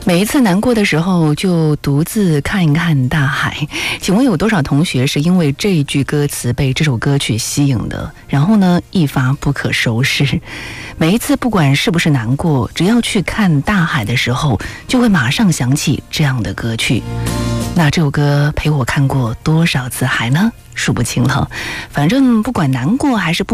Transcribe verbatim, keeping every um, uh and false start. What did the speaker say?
每一次难过的时候，就独自看一看大海。请问有多少同学是因为这一句歌词被这首歌曲吸引的，然后呢，一发不可收拾？每一次不管是不是难过，只要去看大海的时候，就会马上想起这样的歌曲。那这首歌陪我看过多少次海呢？数不清了。反正不管难过还是不